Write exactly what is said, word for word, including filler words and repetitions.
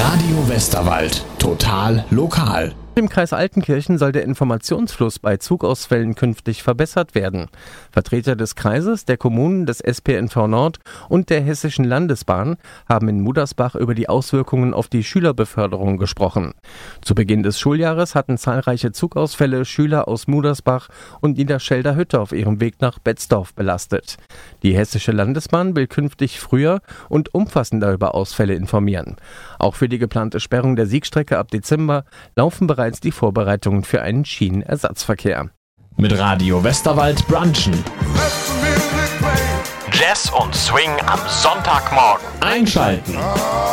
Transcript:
Radio Westerwald. Total lokal. Im Kreis Altenkirchen soll der Informationsfluss bei Zugausfällen künftig verbessert werden. Vertreter des Kreises, der Kommunen, des S P N V Nord und der Hessischen Landesbahn haben in Mudersbach über die Auswirkungen auf die Schülerbeförderung gesprochen. Zu Beginn des Schuljahres hatten zahlreiche Zugausfälle Schüler aus Mudersbach und Niederschelder Hütte auf ihrem Weg nach Betzdorf belastet. Die Hessische Landesbahn will künftig früher und umfassender über Ausfälle informieren. Auch für die geplante Sperrung der Siegstrecke ab Dezember laufen bereits die Vorbereitungen für einen Schienenersatzverkehr. Mit Radio Westerwald brunchen. Jazz und Swing am Sonntagmorgen. Einschalten.